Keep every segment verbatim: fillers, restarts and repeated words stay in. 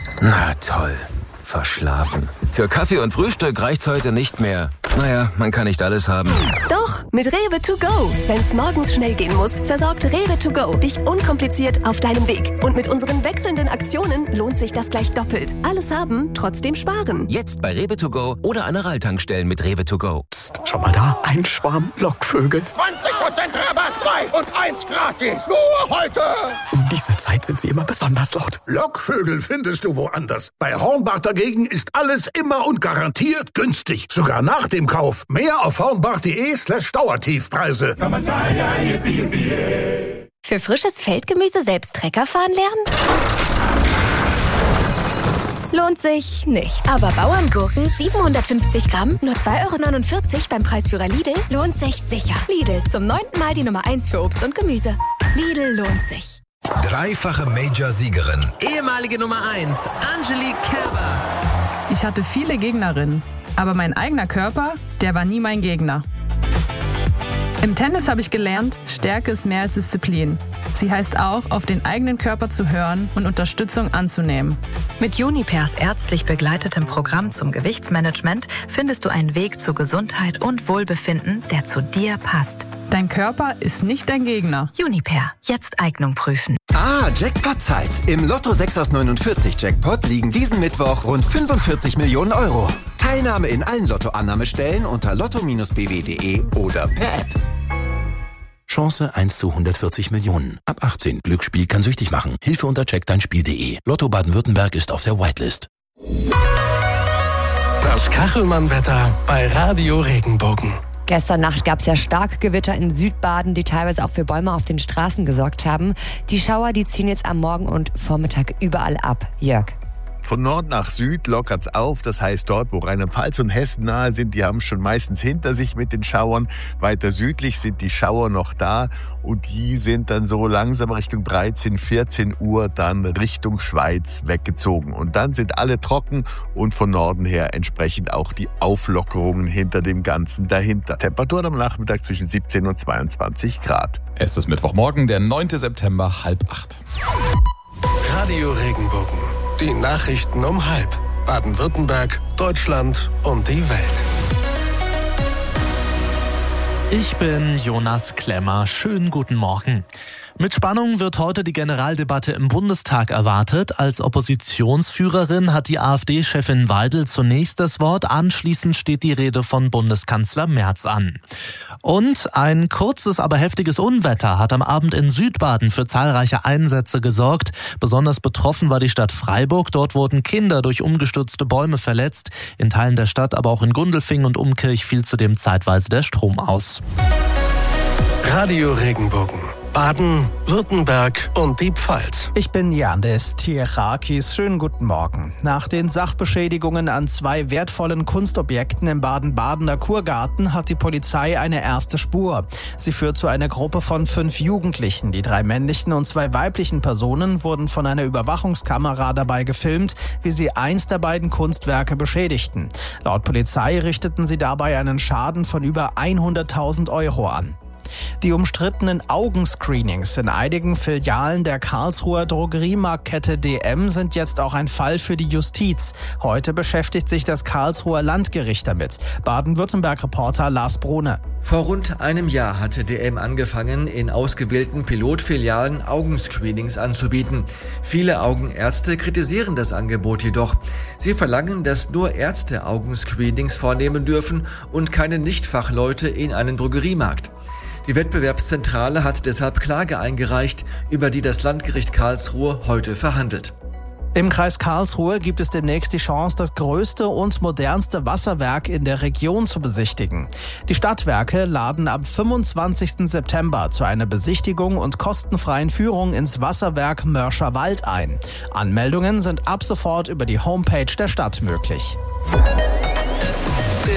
Na toll. Verschlafen. Für Kaffee und Frühstück reicht's heute nicht mehr. Naja, man kann nicht alles haben. Doch, mit Rewe to go. Wenn's morgens schnell gehen muss, versorgt Rewe to go dich unkompliziert auf deinem Weg. Und mit unseren wechselnden Aktionen lohnt sich das gleich doppelt. Alles haben, trotzdem sparen. Jetzt bei Rewe to go oder an der Ralltankstellen mit Rewe to go. Psst, schau mal da, ein Schwarm Lockvögel. zwanzig Prozent Rabatt, zwei und eins gratis. Nur heute. Um diese Zeit sind sie immer besonders laut. Lockvögel findest du woanders. Bei Hornbach dagegen ist alles immer und garantiert günstig. Sogar nach dem Kauf. Mehr auf hornbach.de slash Dauertiefpreise. Für frisches Feldgemüse selbst Trecker fahren lernen? Lohnt sich nicht. Aber Bauerngurken siebenhundertfünfzig Gramm, nur zwei Euro neunundvierzig beim Preisführer Lidl, lohnt sich sicher. Lidl, zum neunten Mal die Nummer eins für Obst und Gemüse. Lidl lohnt sich. Dreifache Major-Siegerin. Ehemalige Nummer eins, Angelique Kerber. Ich hatte viele Gegnerinnen, aber mein eigener Körper, der war nie mein Gegner. Im Tennis habe ich gelernt, Stärke ist mehr als Disziplin. Sie heißt auch, auf den eigenen Körper zu hören und Unterstützung anzunehmen. Mit Junipers ärztlich begleitetem Programm zum Gewichtsmanagement findest du einen Weg zu Gesundheit und Wohlbefinden, der zu dir passt. Dein Körper ist nicht dein Gegner. Juniper, jetzt Eignung prüfen. Ah, Jackpot-Zeit. Im Lotto sechs aus neunundvierzig Jackpot liegen diesen Mittwoch rund fünfundvierzig Millionen Euro. Teilnahme in allen Lottoannahmestellen unter lotto b w punkt de oder per App. Chance eins zu hundertvierzig Millionen. Ab achtzehn. Glücksspiel kann süchtig machen. Hilfe unter check dein Spiel punkt de. Lotto Baden-Württemberg ist auf der Whitelist. Das Kachelmann-Wetter bei Radio Regenbogen. Gestern Nacht gab es ja starke Gewitter in Südbaden, die teilweise auch für Bäume auf den Straßen gesorgt haben. Die Schauer, die ziehen jetzt am Morgen und Vormittag überall ab. Jörg. Von Nord nach Süd lockert's auf. Das heißt, dort, wo Rheinland-Pfalz und Hessen nahe sind, die haben es schon meistens hinter sich mit den Schauern. Weiter südlich sind die Schauer noch da und die sind dann so langsam Richtung dreizehn, vierzehn Uhr dann Richtung Schweiz weggezogen. Und dann sind alle trocken und von Norden her entsprechend auch die Auflockerungen hinter dem Ganzen dahinter. Temperaturen am Nachmittag zwischen siebzehn und zweiundzwanzig Grad. Es ist Mittwochmorgen, der neunten September, halb acht. Radio Regenbogen. Die Nachrichten um halb. Baden-Württemberg, Deutschland und die Welt. Ich bin Jonas Klemmer. Schönen guten Morgen. Mit Spannung wird heute die Generaldebatte im Bundestag erwartet. Als Oppositionsführerin hat die AfD-Chefin Weidel zunächst das Wort. Anschließend steht die Rede von Bundeskanzler Merz an. Und ein kurzes, aber heftiges Unwetter hat am Abend in Südbaden für zahlreiche Einsätze gesorgt. Besonders betroffen war die Stadt Freiburg. Dort wurden Kinder durch umgestürzte Bäume verletzt. In Teilen der Stadt, aber auch in Gundelfing und Umkirch fiel zudem zeitweise der Strom aus. Radio Regenbogen. Baden, Württemberg und die Pfalz. Ich bin Yandis Tierakis. Schönen guten Morgen. Nach den Sachbeschädigungen an zwei wertvollen Kunstobjekten im Baden-Badener Kurgarten hat die Polizei eine erste Spur. Sie führt zu einer Gruppe von fünf Jugendlichen. Die drei männlichen und zwei weiblichen Personen wurden von einer Überwachungskamera dabei gefilmt, wie sie eins der beiden Kunstwerke beschädigten. Laut Polizei richteten sie dabei einen Schaden von über hunderttausend Euro an. Die umstrittenen Augenscreenings in einigen Filialen der Karlsruher Drogeriemarktkette D M sind jetzt auch ein Fall für die Justiz. Heute beschäftigt sich das Karlsruher Landgericht damit. Baden-Württemberg-Reporter Lars Brune. Vor rund einem Jahr hatte D M angefangen, in ausgewählten Pilotfilialen Augenscreenings anzubieten. Viele Augenärzte kritisieren das Angebot jedoch. Sie verlangen, dass nur Ärzte Augenscreenings vornehmen dürfen und keine Nichtfachleute in einen Drogeriemarkt. Die Wettbewerbszentrale hat deshalb Klage eingereicht, über die das Landgericht Karlsruhe heute verhandelt. Im Kreis Karlsruhe gibt es demnächst die Chance, das größte und modernste Wasserwerk in der Region zu besichtigen. Die Stadtwerke laden am fünfundzwanzigsten September zu einer Besichtigung und kostenfreien Führung ins Wasserwerk Mörscher Wald ein. Anmeldungen sind ab sofort über die Homepage der Stadt möglich.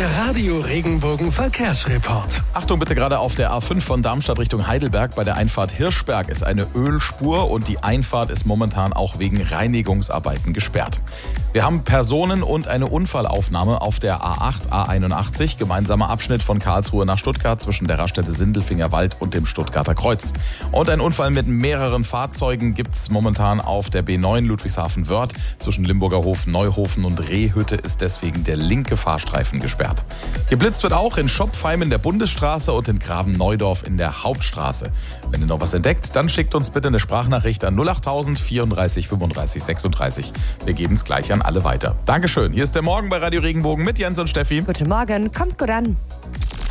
Der Radio Regenbogen Verkehrsreport. Achtung bitte, gerade auf der A fünf von Darmstadt Richtung Heidelberg bei der Einfahrt Hirschberg ist eine Ölspur und die Einfahrt ist momentan auch wegen Reinigungsarbeiten gesperrt. Wir haben Personen- und eine Unfallaufnahme auf der A acht, A einundachtzig, gemeinsamer Abschnitt von Karlsruhe nach Stuttgart zwischen der Raststätte Sindelfingerwald und dem Stuttgarter Kreuz. Und ein Unfall mit mehreren Fahrzeugen gibt es momentan auf der B neun Ludwigshafen-Wörth. Zwischen Limburger Hof, Neuhofen und Rehhütte ist deswegen der linke Fahrstreifen gesperrt. Geblitzt wird auch in Schopfheim in der Bundesstraße und in Graben-Neudorf in der Hauptstraße. Wenn ihr noch was entdeckt, dann schickt uns bitte eine Sprachnachricht an null achttausend vierunddreißig fünfunddreißig sechsunddreißig. Wir geben es gleich an alle weiter. Dankeschön. Hier ist der Morgen bei Radio Regenbogen mit Jens und Steffi. Guten Morgen, kommt gut an.